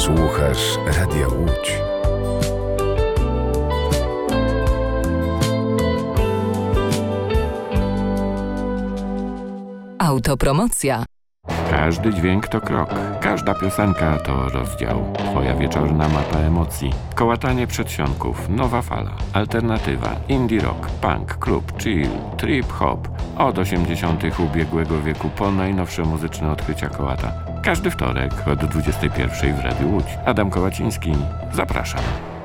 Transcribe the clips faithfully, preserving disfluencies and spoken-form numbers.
Słuchasz Radia Łódź. Autopromocja. Każdy dźwięk to krok, każda piosenka to rozdział. Twoja wieczorna mapa emocji. Kołatanie przedsionków, nowa fala, alternatywa, indie rock, punk, klub, chill, trip hop. Od osiemdziesiątych ubiegłego wieku po najnowsze muzyczne odkrycia kołata. Każdy wtorek od dwudziestej pierwszej w Radiu Łódź. Adam Kołaciński, zapraszam.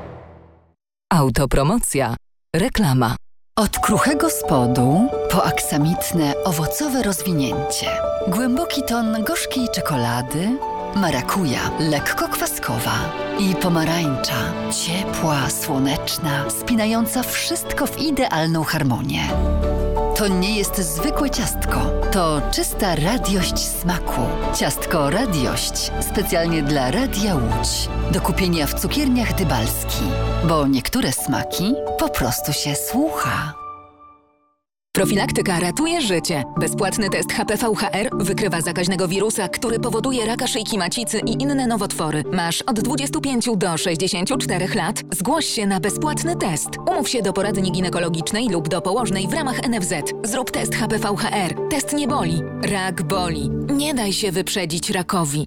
Autopromocja. Reklama. Od kruchego spodu po aksamitne, owocowe rozwinięcie. Głęboki ton gorzkiej czekolady, marakuja, lekko kwaskowa i pomarańcza, ciepła, słoneczna, spinająca wszystko w idealną harmonię. To nie jest zwykłe ciastko, to czysta radiość smaku. Ciastko Radiość, specjalnie dla Radia Łódź. Do kupienia w cukierniach Dybalski, bo niektóre smaki po prostu się słucha. Profilaktyka ratuje życie. Bezpłatny test H P V H R wykrywa zakaźnego wirusa, który powoduje raka szyjki macicy i inne nowotwory. Masz od dwudziestu pięciu do sześćdziesięciu czterech lat. Zgłoś się na bezpłatny test. Umów się do poradni ginekologicznej lub do położnej w ramach N F Z. Zrób test H P V H R. Test nie boli. Rak boli. Nie daj się wyprzedzić rakowi.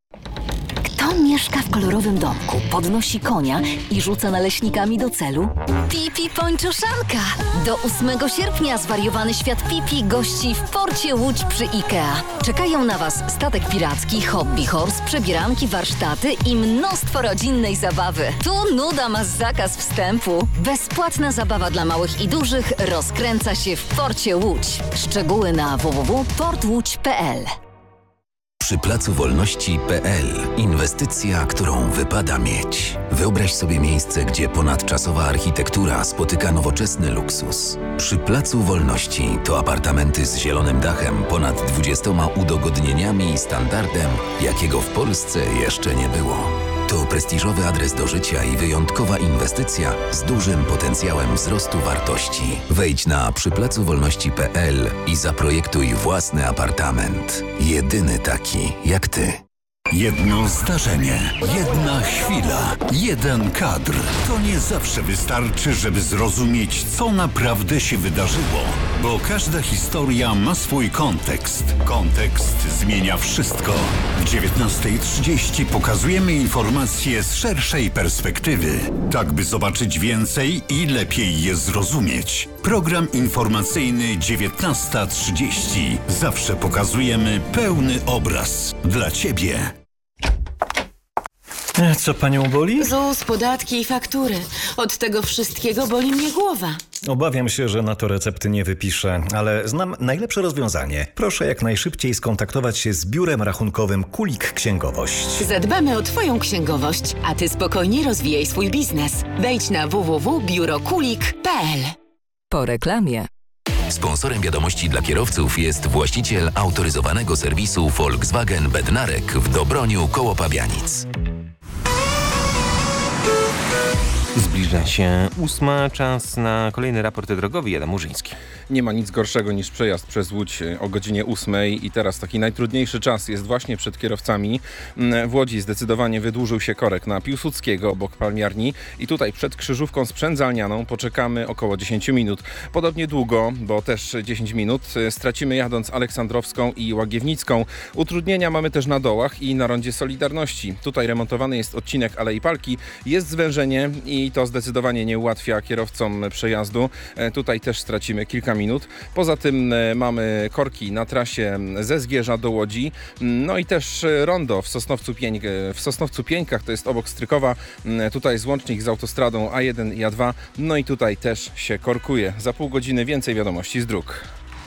Kto mieszka w kolorowym domku, podnosi konia i rzuca naleśnikami do celu? Pipi Pończoszanka! Do ósmego sierpnia zwariowany świat Pipi gości w porcie Łódź przy IKEA. Czekają na Was statek piracki, hobby horse, przebieranki, warsztaty i mnóstwo rodzinnej zabawy. Tu nuda ma zakaz wstępu. Bezpłatna zabawa dla małych i dużych rozkręca się w porcie Łódź. Szczegóły na w w w kropka port łódź kropka p l. Przy Placu Wolności kropka p l. Inwestycja, którą wypada mieć. Wyobraź sobie miejsce, gdzie ponadczasowa architektura spotyka nowoczesny luksus. Przy Placu Wolności to apartamenty z zielonym dachem, ponad dwudziestoma udogodnieniami i standardem, jakiego w Polsce jeszcze nie było. To prestiżowy adres do życia i wyjątkowa inwestycja z dużym potencjałem wzrostu wartości. Wejdź na przy placu wolności kropka p l i zaprojektuj własny apartament. Jedyny taki jak ty. Jedno zdarzenie, jedna chwila, jeden kadr. To nie zawsze wystarczy, żeby zrozumieć, co naprawdę się wydarzyło. Bo każda historia ma swój kontekst. Kontekst zmienia wszystko. W dziewiętnasta trzydzieści pokazujemy informacje z szerszej perspektywy. Tak, by zobaczyć więcej i lepiej je zrozumieć. Program informacyjny dziewiętnasta trzydzieści. Zawsze pokazujemy pełny obraz. Dla Ciebie. Co panią boli? ZUS, podatki i faktury. Od tego wszystkiego boli mnie głowa. Obawiam się, że na to recepty nie wypiszę, ale znam najlepsze rozwiązanie. Proszę jak najszybciej skontaktować się z biurem rachunkowym Kulik Księgowość. Zadbamy o Twoją księgowość, a Ty spokojnie rozwijaj swój biznes. Wejdź na w w w kropka biuro kulik kropka p l. Po reklamie. Sponsorem wiadomości dla kierowców jest właściciel autoryzowanego serwisu Volkswagen Bednarek w Dobroniu koło Pabianic. Zbliża się ósma, czas na kolejny raport drogowy. Adam Murzyński. Nie ma nic gorszego niż przejazd przez Łódź o godzinie ósmej i teraz taki najtrudniejszy czas jest właśnie przed kierowcami. W Łodzi zdecydowanie wydłużył się korek na Piłsudskiego obok Palmiarni i tutaj przed krzyżówką sprzędzalnianą poczekamy około dziesięć minut. Podobnie długo, bo też dziesięć minut, stracimy jadąc Aleksandrowską i Łagiewnicką. Utrudnienia mamy też na dołach i na rondzie Solidarności. Tutaj remontowany jest odcinek Alei Palki, jest zwężenie i to zdecydowanie nie ułatwia kierowcom przejazdu. Tutaj też stracimy kilka minut. Poza tym mamy korki na trasie ze Zgierza do Łodzi. No i też rondo w Sosnowcu, Pień, w Sosnowcu Pieńkach, to jest obok Strykowa. Tutaj jest łącznik z autostradą A jeden i A dwa. No i tutaj też się korkuje. Za pół godziny więcej wiadomości z dróg.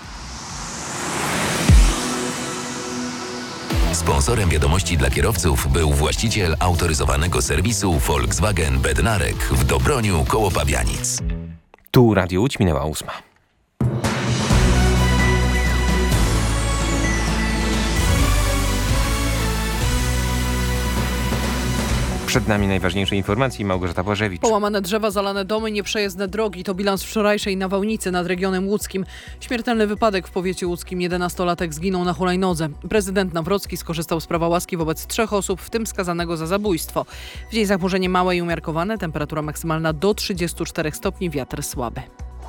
Sponsorem wiadomości dla kierowców był właściciel autoryzowanego serwisu Volkswagen Bednarek w Dobroniu koło Pabianic. Tu Radio Łódź, minęła ósma. Przed nami najważniejsze informacje. Małgorzata Błażewicz. Połamane drzewa, zalane domy, nieprzejezdne drogi. To bilans wczorajszej nawałnicy nad regionem łódzkim. Śmiertelny wypadek w powiecie łódzkim. jedenastolatek zginął na hulajnodze. Prezydent Nawrocki skorzystał z prawa łaski wobec trzech osób, w tym skazanego za zabójstwo. W dzień zachmurzenie małe i umiarkowane. Temperatura maksymalna do trzydziestu czterech stopni. Wiatr słaby.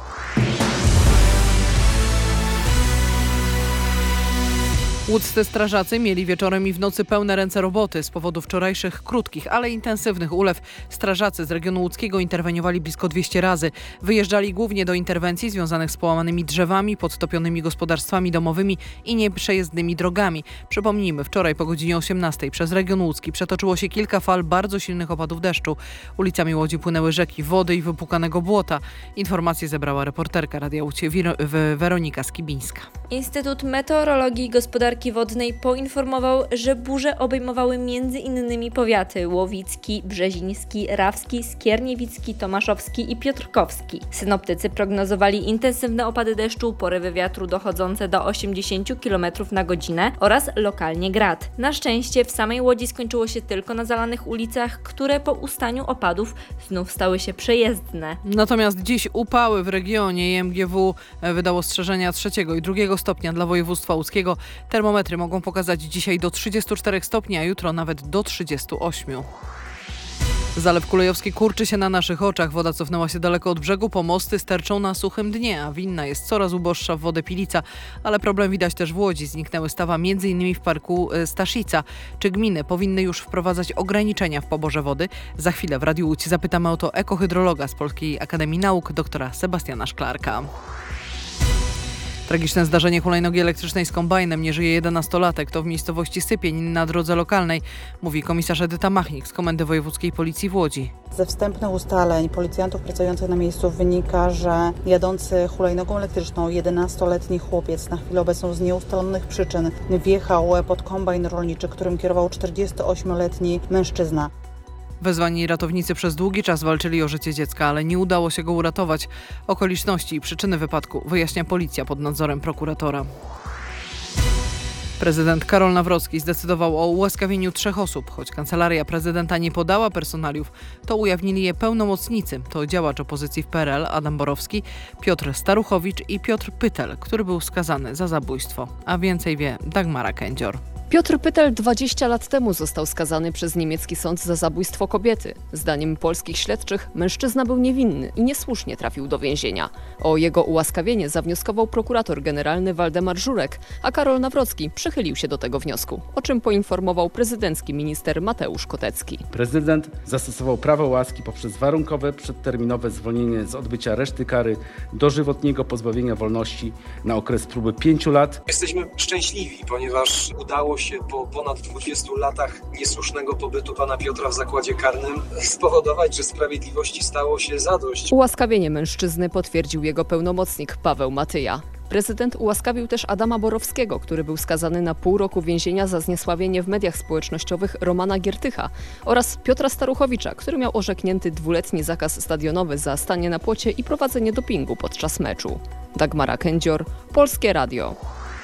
Łódzcy strażacy mieli wieczorem i w nocy pełne ręce roboty. Z powodu wczorajszych krótkich, ale intensywnych ulew strażacy z regionu łódzkiego interweniowali blisko dwieście razy. Wyjeżdżali głównie do interwencji związanych z połamanymi drzewami, podtopionymi gospodarstwami domowymi i nieprzejezdnymi drogami. Przypomnijmy, wczoraj po godzinie osiemnastej przez region łódzki przetoczyło się kilka fal bardzo silnych opadów deszczu. Ulicami Łodzi płynęły rzeki wody i wypukanego błota. Informacje zebrała reporterka Radia Łódź Weronika Skibińska. Instytut Meteorologii i Gospodarki Wodnej poinformował, że burze obejmowały między innymi powiaty łowicki, brzeziński, rawski, skierniewicki, tomaszowski i piotrkowski. Synoptycy prognozowali intensywne opady deszczu, porywy wiatru dochodzące do osiemdziesiąt kilometrów na godzinę oraz lokalnie grad. Na szczęście w samej Łodzi skończyło się tylko na zalanych ulicach, które po ustaniu opadów znów stały się przejezdne. Natomiast dziś upały w regionie. I M G W wydało ostrzeżenia trzeciego i drugiego stopnia dla województwa łódzkiego. Termometry mogą pokazać dzisiaj do trzydziestu czterech stopni, a jutro nawet do trzydziestu ośmiu. Zalew Kulejowski kurczy się na naszych oczach. Woda cofnęła się daleko od brzegu, pomosty sterczą na suchym dnie, a winna jest coraz uboższa w wodę Pilica. Ale problem widać też w Łodzi. Zniknęły stawa między innymi w parku Staszica. Czy gminy powinny już wprowadzać ograniczenia w poborze wody? Za chwilę w Radiu Łódź zapytamy o to ekohydrologa z Polskiej Akademii Nauk, doktora Sebastiana Szklarka. Tragiczne zdarzenie hulajnogi elektrycznej z kombajnem. Nie żyje jedenastolatek. To w miejscowości Sypień na drodze lokalnej, mówi komisarz Edyta Machnik z Komendy Wojewódzkiej Policji w Łodzi. Ze wstępnych ustaleń policjantów pracujących na miejscu wynika, że jadący hulajnogą elektryczną jedenastoletni chłopiec na chwilę obecną z nieustalonych przyczyn wjechał pod kombajn rolniczy, którym kierował czterdziestoośmioletni mężczyzna. Wezwani ratownicy przez długi czas walczyli o życie dziecka, ale nie udało się go uratować. Okoliczności i przyczyny wypadku wyjaśnia policja pod nadzorem prokuratora. Prezydent Karol Nawrocki zdecydował o ułaskawieniu trzech osób. Choć kancelaria prezydenta nie podała personaliów, to ujawnili je pełnomocnicy. To działacz opozycji w P R L Adam Borowski, Piotr Staruchowicz i Piotr Pytel, który był skazany za zabójstwo. A więcej wie Dagmara Kędzior. Piotr Pytel dwadzieścia lat temu został skazany przez niemiecki sąd za zabójstwo kobiety. Zdaniem polskich śledczych mężczyzna był niewinny i niesłusznie trafił do więzienia. O jego ułaskawienie zawnioskował prokurator generalny Waldemar Żurek, a Karol Nawrocki przychylił się do tego wniosku, o czym poinformował prezydencki minister Mateusz Kotecki. Prezydent zastosował prawo łaski poprzez warunkowe, przedterminowe zwolnienie z odbycia reszty kary dożywotniego pozbawienia wolności na okres próby pięciu lat. Jesteśmy szczęśliwi, ponieważ udało się po ponad dwudziestu latach niesłusznego pobytu pana Piotra w zakładzie karnym spowodować, że sprawiedliwości stało się zadość. Ułaskawienie mężczyzny potwierdził jego pełnomocnik Paweł Matyja. Prezydent ułaskawił też Adama Borowskiego, który był skazany na pół roku więzienia za zniesławienie w mediach społecznościowych Romana Giertycha, oraz Piotra Staruchowicza, który miał orzeknięty dwuletni zakaz stadionowy za stanie na płocie i prowadzenie dopingu podczas meczu. Dagmara Kędzior, Polskie Radio.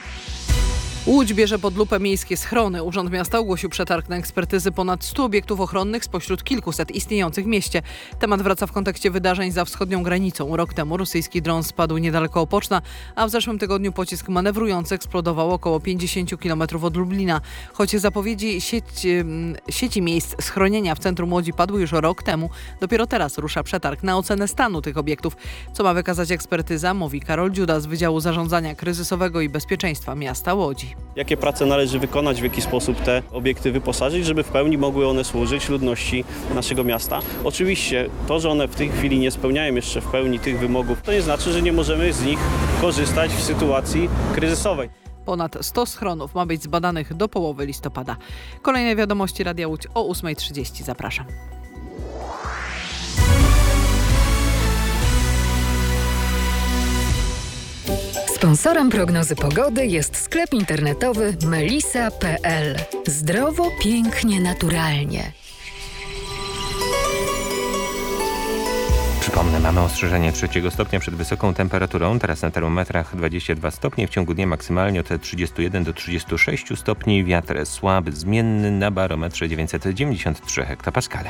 Łódź bierze pod lupę miejskie schrony. Urząd Miasta ogłosił przetarg na ekspertyzy ponad stu obiektów ochronnych spośród kilkuset istniejących w mieście. Temat wraca w kontekście wydarzeń za wschodnią granicą. Rok temu rosyjski dron spadł niedaleko Opoczna, a w zeszłym tygodniu pocisk manewrujący eksplodował około pięćdziesięciu kilometrów od Lublina. Choć zapowiedzi sieci, sieci miejsc schronienia w centrum Łodzi padły już rok temu, dopiero teraz rusza przetarg na ocenę stanu tych obiektów. Co ma wykazać ekspertyza, mówi Karol Dziuda z Wydziału Zarządzania Kryzysowego i Bezpieczeństwa Miasta Łodzi. Jakie prace należy wykonać, w jaki sposób te obiekty wyposażyć, żeby w pełni mogły one służyć ludności naszego miasta. Oczywiście to, że one w tej chwili nie spełniają jeszcze w pełni tych wymogów, to nie znaczy, że nie możemy z nich korzystać w sytuacji kryzysowej. Ponad sto schronów ma być zbadanych do połowy listopada. Kolejne wiadomości Radia Łódź o ósma trzydzieści. Zapraszam. Sponsorem prognozy pogody jest sklep internetowy melisa kropka p l. Zdrowo, pięknie, naturalnie. Przypomnę, mamy ostrzeżenie trzeciego stopnia przed wysoką temperaturą. Teraz na termometrach dwadzieścia dwa stopnie. W ciągu dnia maksymalnie od trzydziestu jeden do trzydziestu sześciu stopni. Wiatr słaby, zmienny na barometrze dziewięćset dziewięćdziesiąt trzy hektopaskale.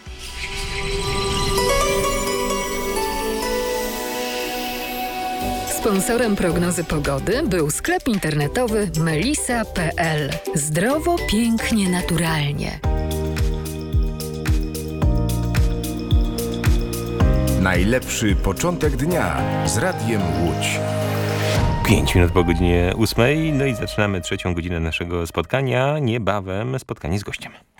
Sponsorem prognozy pogody był sklep internetowy melisa kropka pe el. Zdrowo, pięknie, naturalnie. Najlepszy początek dnia z Radiem Łódź. Pięć minut po godzinie ósmej, no i zaczynamy trzecią godzinę naszego spotkania. Niebawem spotkanie z gościem.